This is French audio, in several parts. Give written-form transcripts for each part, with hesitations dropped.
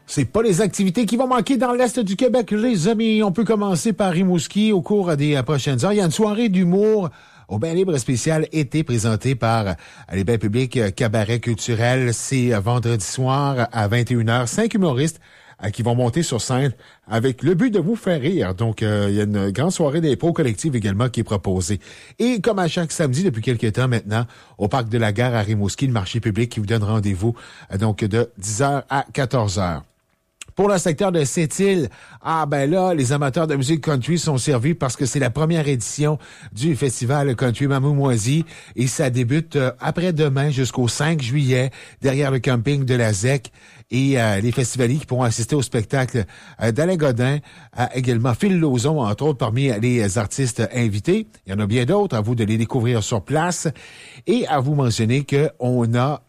C'est pas les activités qui vont manquer dans l'Est du Québec, les amis. On peut commencer par Rimouski au cours des prochaines heures. Il y a une soirée d'humour au Bain Libre spécial été présentée par les bains publics Cabaret culturel. C'est vendredi soir à 21h. 5 humoristes qui vont monter sur scène avec le but de vous faire rire. Donc, il y a une grande soirée d'impro collective également qui est proposée. Et comme à chaque samedi depuis quelques temps maintenant, au Parc de la Gare à Rimouski, le marché public qui vous donne rendez-vous donc de 10h à 14h. Pour le secteur de Sept-Îles, les amateurs de musique country sont servis parce que c'est la première édition du festival country Mamoumoisie et ça débute après-demain jusqu'au 5 juillet derrière le camping de la ZEC. Et les festivaliers qui pourront assister au spectacle d'Alain Godin, également Phil Lauzon, entre autres, parmi les artistes invités. Il y en a bien d'autres, à vous de les découvrir sur place. Et à vous mentionner qu'on a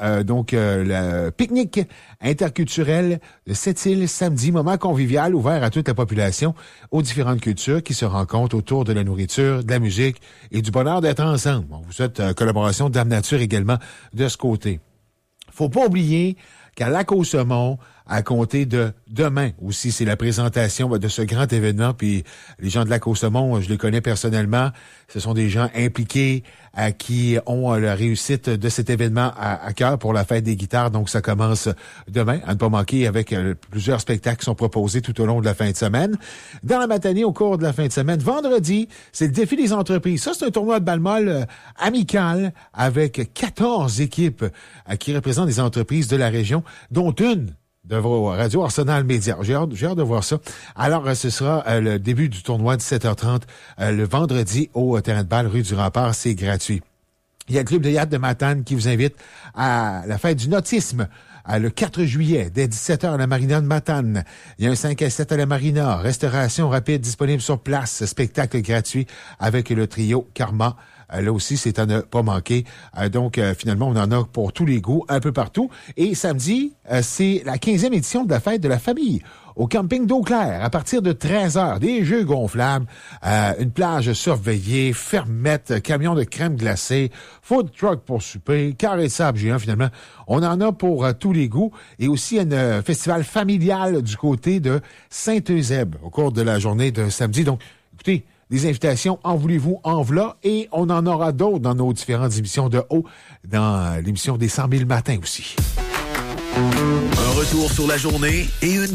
le pique-nique interculturel de Sept-Îles samedi, moment convivial ouvert à toute la population, aux différentes cultures qui se rencontrent autour de la nourriture, de la musique et du bonheur d'être ensemble. On vous souhaite collaboration de Dame Nature également de ce côté. Faut pas oublier qu'à Lac-aux-Saumons, à compter de demain aussi, c'est la présentation de ce grand événement. Puis les gens de Lac-aux-Saumons, je les connais personnellement. Ce sont des gens impliqués qui ont la réussite de cet événement à cœur pour la fête des guitares. Donc, ça commence demain, à ne pas manquer, avec plusieurs spectacles qui sont proposés tout au long de la fin de semaine. Dans la matinée, au cours de la fin de semaine, vendredi, c'est le défi des entreprises. Ça, c'est un tournoi de balle molle amical avec 14 équipes qui représentent des entreprises de la région, dont une de vos radios Arsenal Média. J'ai hâte de voir ça. Alors, ce sera le début du tournoi, 17h30, le vendredi au terrain de balle, rue du Rempart. C'est gratuit. Il y a le club de yacht de Matane qui vous invite à la fête du nautisme le 4 juillet, dès 17h à la marina de Matane. Il y a un 5 à 7 à la marina. Restauration rapide disponible sur place. Spectacle gratuit avec le trio Karma. Là aussi, c'est à ne pas manquer. Finalement, on en a pour tous les goûts, un peu partout. Et samedi, c'est la 15e édition de la fête de la famille au camping d'Eau-Claire, à partir de 13h. Des jeux gonflables, une plage surveillée, fermette, camion de crème glacée, food truck pour souper, carré de sable géant, finalement. On en a pour tous les goûts. Et aussi un festival familial du côté de Saint-Eusèbe au cours de la journée de samedi. Donc, écoutez, des invitations, en voulez-vous, en v'là, et on en aura d'autres dans nos différentes émissions de haut, dans l'émission des 100 000 matins aussi. Un retour sur la journée et une